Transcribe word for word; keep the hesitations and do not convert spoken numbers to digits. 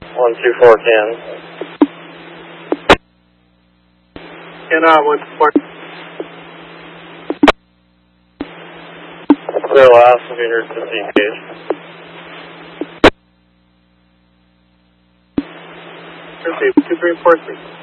one two four ten. And uh, one four. Clear last, will be here fifteen gauge. Proceed, two three four three.